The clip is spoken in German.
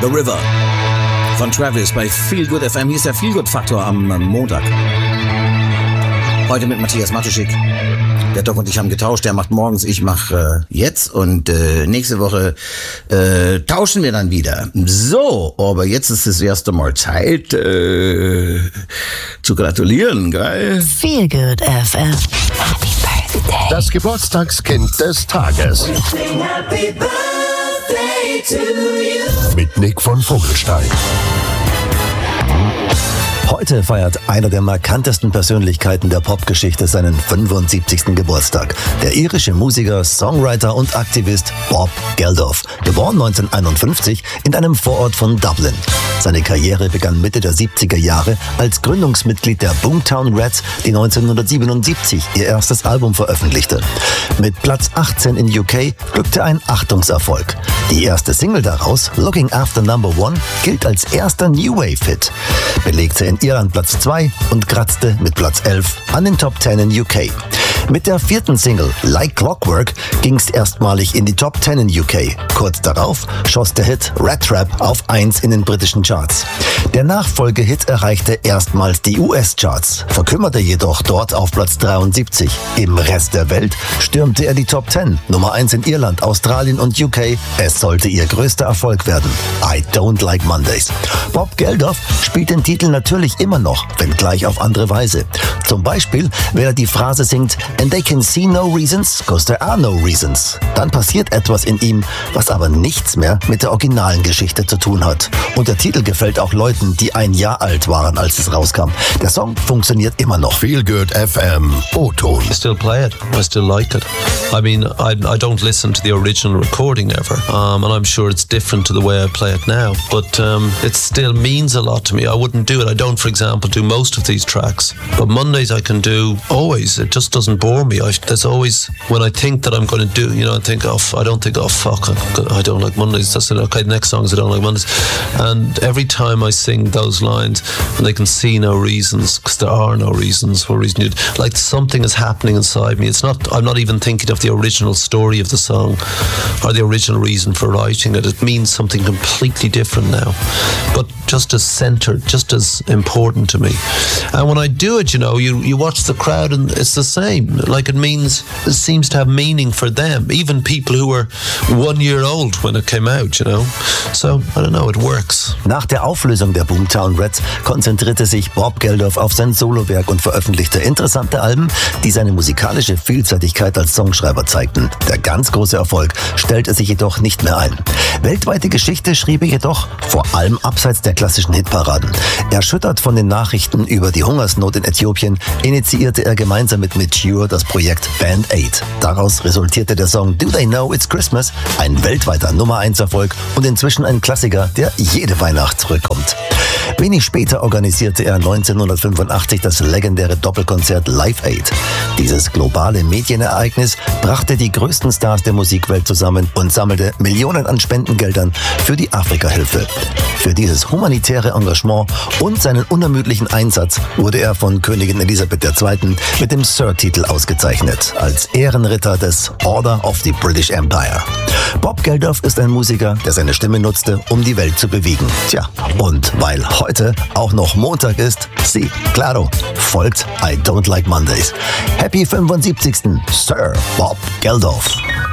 The River von Travis bei Feel Good FM. Hier ist der Feel Good Faktor am Montag. Heute mit Matthias Matuschik. Der Doc und ich haben getauscht. Der macht morgens, ich mache jetzt. Und nächste Woche tauschen wir dann wieder. So, aber jetzt ist das erste Mal Zeit zu gratulieren, geil? Feel Good FM. Happy Birthday. Das Geburtstagskind des Tages. Happy birthday to you. Mit Nick von Vogelstein. Heute feiert einer der markantesten Persönlichkeiten der Popgeschichte seinen 75. Geburtstag. Der irische Musiker, Songwriter und Aktivist Bob Geldof, geboren 1951 in einem Vorort von Dublin. Seine Karriere begann Mitte der 70er Jahre als Gründungsmitglied der Boomtown Rats, die 1977 ihr erstes Album veröffentlichte. Mit Platz 18 in UK glückte ein Achtungserfolg. Die erste Single daraus, Looking After Number One, gilt als erster New Wave-Hit, belegte in Irland Platz 2 und kratzte mit Platz 11 an den Top 10 in UK. Mit der vierten Single Like Clockwork ging es erstmalig in die Top 10 in UK. Kurz darauf schoss der Hit Rat Trap auf 1 in den britischen Charts. Der Nachfolgehit erreichte erstmals die US-Charts, verkümmerte jedoch dort auf Platz 73. Im Rest der Welt stürmte er die Top 10, Nummer 1 in Irland, Australien und UK. Es sollte ihr größter Erfolg werden. I Don't Like Mondays. Bob Geldof spielt den Titel natürlich immer noch, wenngleich auf andere Weise. Zum Beispiel, wenn er die Phrase singt, "And they can see no reasons, 'cause there are no reasons." Dann passiert etwas in ihm, was aber nichts mehr mit der originalen Geschichte zu tun hat. Und der Titel gefällt auch Leuten, die ein Jahr alt waren, als es rauskam. Der Song funktioniert immer noch. Feel Good FM O-Ton. I still play it. I still like it. I mean, I don't listen to the original recording ever, and I'm sure it's different to the way I play it now. But it still means a lot to me. I wouldn't do it. I don't, for example, do most of these tracks. But Mondays I can do always. It just doesn't bore me. There's always, when I think that I'm going to do, I think, I don't think, fuck, I don't like Mondays. That's it. Okay, the next song is I don't like Mondays. And every time I sing those lines, and they can see no reasons, because there are no reasons for reason you'd, like something is happening inside me. I'm not even thinking of the original story of the song or the original reason for writing it. It means something completely different now, but just as centered, just as important to me. And when I do it, you watch the crowd and it's the same. Like it seems to have meaning for them, even people who were 1 year old when it came out, So, I don't know, it works. Nach der Auflösung der Boomtown Rats konzentrierte sich Bob Geldof auf sein Solowerk und veröffentlichte interessante Alben, die seine musikalische Vielseitigkeit als Songschreiber zeigten. Der ganz große Erfolg stellte sich jedoch nicht mehr ein. Weltweite Geschichte schrieb er jedoch, vor allem abseits der klassischen Hitparaden. Erschüttert von den Nachrichten über die Hungersnot in Äthiopien, initiierte er gemeinsam mit Mitch Ure das Projekt Band Aid. Daraus resultierte der Song Do They Know It's Christmas, ein weltweiter Nummer-1-Erfolg und inzwischen ein Klassiker, der jede Weihnacht zurückkommt. Wenig später organisierte er 1985 das legendäre Doppelkonzert Live Aid. Dieses globale Medienereignis brachte die größten Stars der Musikwelt zusammen und sammelte Millionen an Spendengeldern für die Afrika-Hilfe. Für dieses humanitäre Engagement und seinen unermüdlichen Einsatz wurde er von Königin Elisabeth II. Mit dem Sir-Titel ausgezeichnet, als Ehrenritter des Order of the British Empire. Bob Geldof ist ein Musiker, der seine Stimme nutzte, um die Welt zu bewegen. Tja, und weil heute auch noch Montag ist, sí, claro, folgt I Don't Like Mondays. Happy 75. Sir Bob Geldof.